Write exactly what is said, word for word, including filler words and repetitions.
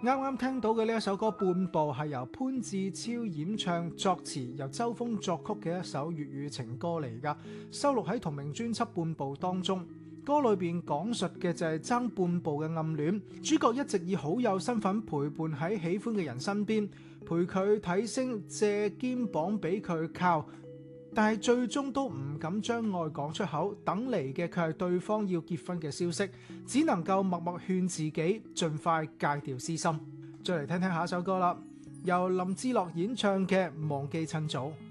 啱啱聽到嘅呢一首歌《半步》係由潘志超演唱作詞，由周峰作曲嘅一首粵語情歌嚟㗎，收錄喺同名專輯《半步》當中。歌裏邊講述嘅就係爭半步嘅暗戀，主角一直以好友身份陪伴喺喜歡嘅人身邊，陪佢睇星，借肩膀俾佢靠。但係最終都唔敢將愛講出口，等嚟嘅卻係對方要結婚嘅消息，只能夠默默勸自己盡快戒掉私心。再嚟聽聽下一首歌啦，由林志樂演唱嘅《忘記趁早》。